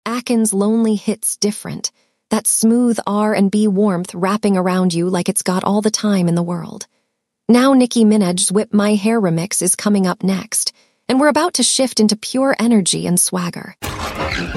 Akin's lonely hits different, that smooth R&B warmth wrapping around you like it's got all the time in the world. Now Nicki Minaj's Whip My Hair remix is coming up next, and we're about to shift into pure energy and swagger.